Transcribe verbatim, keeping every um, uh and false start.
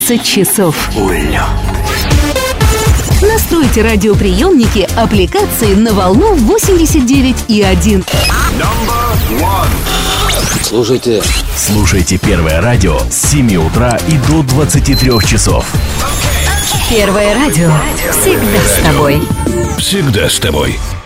двадцать часов. Улю. Настройте радиоприемники аппликации на волну восемьдесят девять и один. Слушайте. Слушайте Первое радио с семи утра и до двадцати трёх часов. Первое радио. Всегда с тобой. Всегда с тобой.